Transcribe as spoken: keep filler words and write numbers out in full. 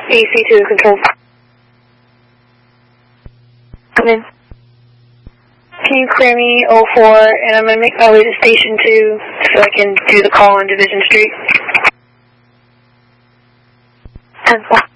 A C two control. Come in. Can you clear me oh four, and I'm going to make my way to Station two so I can do the call on Division Street. ten four.